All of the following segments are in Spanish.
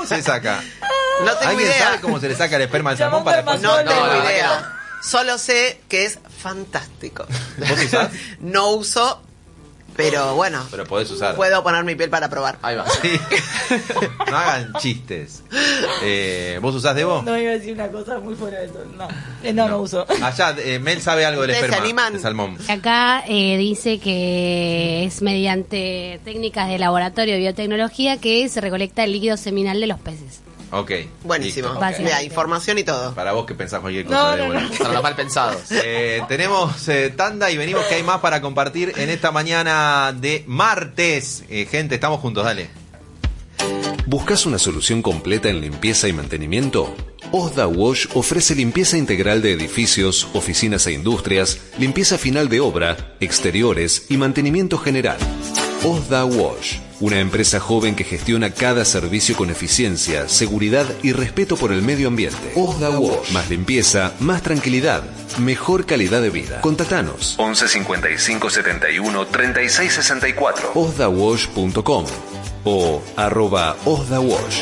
se saca? No tengo ¿Alguien idea. sabe cómo se le saca el esperma al salmón para después? No tengo la verdad idea. Solo sé que es fantástico. ¿Vos usás? No uso, pero bueno. Pero podés usar. Puedo poner mi piel para probar. Ahí va. Sí. No hagan chistes. ¿Vos usás, Debo? No iba a decir una cosa muy fuera de eso. No uso. Allá, Mel sabe algo del ¿Ustedes se esperma animan? de salmón. Acá dice que es mediante técnicas de laboratorio de biotecnología que se recolecta el líquido seminal de los peces. Ok. Buenísimo. listo. Mira, información y todo. Para vos que pensás cualquier cosa. No, Debo. no. Para los mal pensados. Tenemos tanda y venimos que hay más para compartir en esta mañana de martes. Gente, estamos juntos, dale. ¿Buscas una solución completa en limpieza y mantenimiento? Osda Wash ofrece limpieza integral de edificios, oficinas e industrias, limpieza final de obra, exteriores y mantenimiento general. Osda Wash, una empresa joven que gestiona cada servicio con eficiencia, seguridad y respeto por el medio ambiente. Osda Wash, más limpieza, más tranquilidad, mejor calidad de vida. Contactanos 11 55 71 36 64 osdawash.com o @osdawash.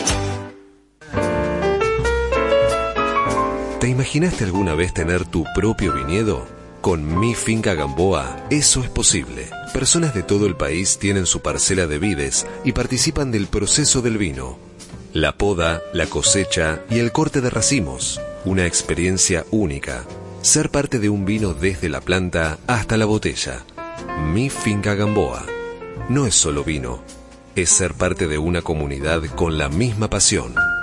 ¿Te imaginaste alguna vez tener tu propio viñedo? Con Mi Finca Gamboa, eso es posible. Personas de todo el país tienen su parcela de vides y participan del proceso del vino. La poda, la cosecha y el corte de racimos. Una experiencia única. Ser parte de un vino desde la planta hasta la botella. Mi Finca Gamboa. No es solo vino, es ser parte de una comunidad con la misma pasión.